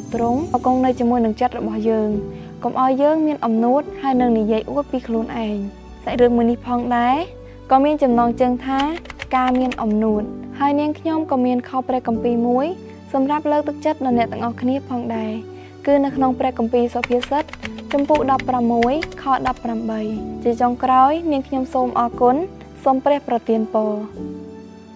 ទ្រង់ក៏គង់នៅជាមួយនឹងចិត្តរបស់យើងកុំឲ្យយើងមានអំនួតហើយនឹងនិយាយអួតពីខ្លួនឯងសាច់រឿងមួយនេះផងដែរក៏មានចំណងជើងថាការមានអំនួតហើយនាងខ្ញុំក៏មានខព្រះគម្ពីរមួយសម្រាប់លើកទឹកចិត្តដល់អ្នកទាំងអស់គ្នាផងដែរគឺនៅក្នុងព្រះគម្ពីរសុភាសិតចំពុក16ខ18ជាចុងក្រោយនាងខ្ញុំសូមអរគុណសូមព្រះប្រទានពរ